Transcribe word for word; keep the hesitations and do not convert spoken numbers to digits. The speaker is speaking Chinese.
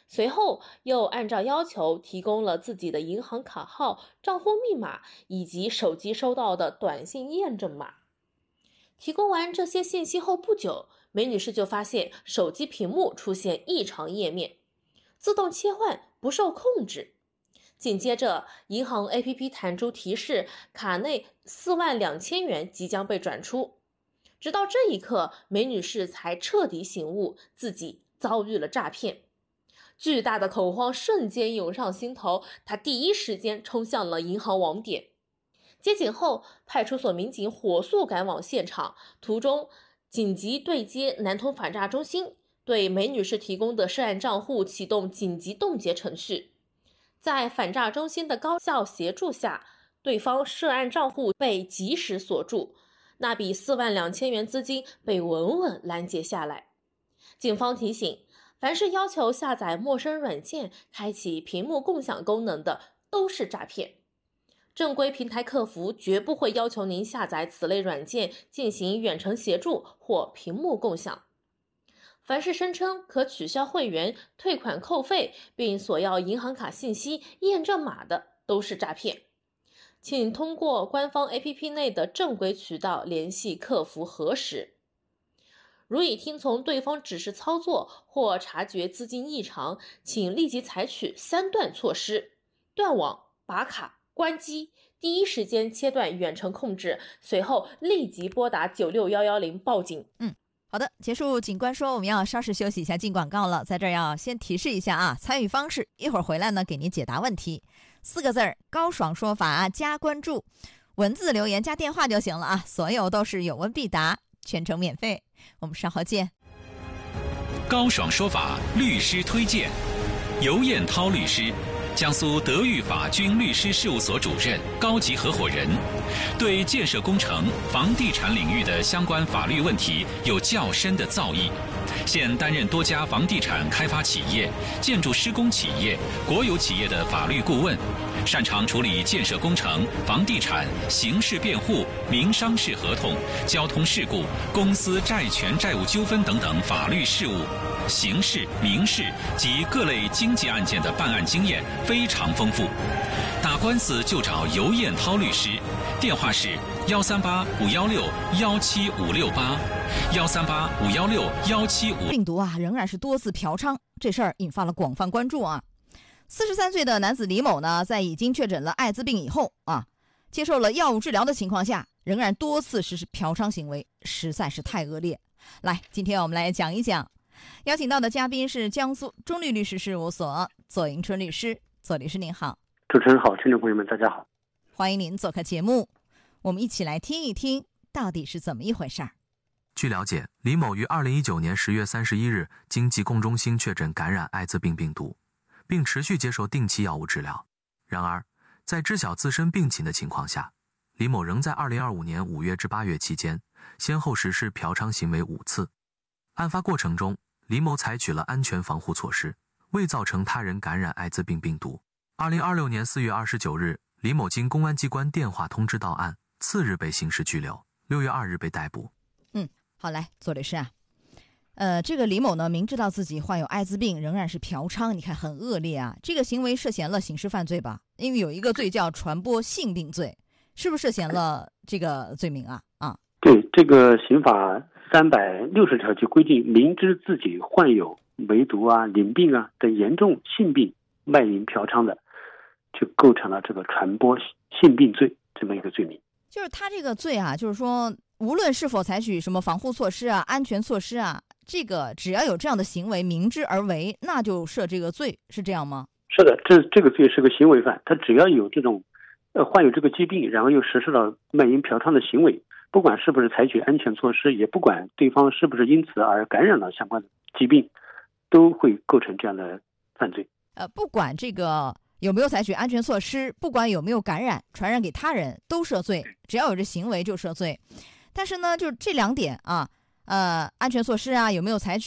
随后又按照要求提供了自己的银行卡号、账户密码以及手机收到的短信验证码。提供完这些信息后不久，梅女士就发现手机屏幕出现异常页面，自动切换不受控制。紧接着，银行 A P P 弹出提示，卡内四万两千元即将被转出。直到这一刻，梅女士才彻底醒悟，自己遭遇了诈骗。巨大的恐慌瞬间涌上心头，她第一时间冲向了银行网点。接警后，派出所民警火速赶往现场，途中紧急对接南通反诈中心，对梅女士提供的涉案账户启动紧急冻结程序。在反诈中心的高效协助下，对方涉案账户被及时锁住，那笔四万两千元资金被稳稳拦截下来。警方提醒，凡是要求下载陌生软件、开启屏幕共享功能的，都是诈骗。正规平台客服绝不会要求您下载此类软件进行远程协助或屏幕共享。凡是声称可取消会员、退款扣费，并索要银行卡信息、验证码的，都是诈骗。请通过官方 A P P 内的正规渠道联系客服核实。如已听从对方指示操作或察觉资金异常，请立即采取三断措施：断网、拔卡、关机，第一时间切断远程控制，随后立即拨打九六一一零报警。 嗯。好的，结束警官说我们要稍事休息一下进广告了，在这儿要先提示一下啊，参与方式一会儿回来呢给您解答问题，四个字儿高爽说法加关注，文字留言加电话就行了啊，所有都是有问必答，全程免费，我们稍后见。 高爽说法律师推荐，尤彦涛律师，江苏德裕法军律师事务所主任、高级合伙人，对建设工程、房地产领域的相关法律问题有较深的造诣。现担任多家房地产开发企业、建筑施工企业、国有企业的法律顾问，擅长处理建设工程、房地产、刑事辩护、民商事合同、交通事故、公司债权债务纠纷等等法律事务。刑事、民事及各类经济案件的办案经验非常丰富，打官司就找尤彦涛律师，电话是幺三八五幺六幺七五六八，幺三八五幺六幺七五。 病毒啊，仍然是多次嫖娼，这事儿引发了广泛关注啊。四十三岁的男子李某呢，在已经确诊了艾滋病以后啊，接受了药物治疗的情况下，仍然多次实施嫖娼行为，实在是太恶劣。来，今天我们来讲一讲。邀请到的嘉宾是江苏中律律师事务所左迎春律师。左律师您好。 主持人好，听众朋友们大家好， 欢迎您做客节目，我们一起来听一听到底是怎么一回事儿。 据了解，李某于二零一九年十月三十一日经疾控中心确诊感染艾滋病病毒，并持续接受定期药物治疗。然而，在知晓自身病情的情况下，李某仍在二零二五年五月至八月期间，先后实施嫖娼行为五次。案发过程中，李某采取了安全防护措施，未造成他人感染艾滋病病毒。二零二六年四月二十九日，李某经公安机关电话通知到案，次日被刑事拘留，六月二日被逮捕。 嗯，好，来，左律师啊，呃，这个李某呢，明知道自己患有艾滋病，仍然是嫖娼，你看很恶劣啊。这个行为涉嫌了刑事犯罪吧？因为有一个罪叫传播性病罪，是不是涉嫌了这个罪名啊？啊， 对，这个刑法三百六十条就规定，明知自己患有梅毒啊、淋病啊等严重性病，卖淫嫖娼的，就构成了这个传播性病罪这么一个罪名。 就是他这个罪啊，就是说无论是否采取什么防护措施啊、安全措施啊，这个只要有这样的行为，明知而为，那就涉这个罪，是这样吗？ 是的，这这个罪是个行为犯，他只要有这种呃患有这个疾病，然后又实施了卖淫嫖娼的行为，不管是不是采取安全措施，也不管对方是不是因此而感染了相关的疾病，都会构成这样的犯罪。 呃，不管这个有没有采取安全措施，不管有没有感染传染给他人，都涉罪，只要有这行为就涉罪。但是呢，就这两点啊，呃，安全措施啊，有没有采取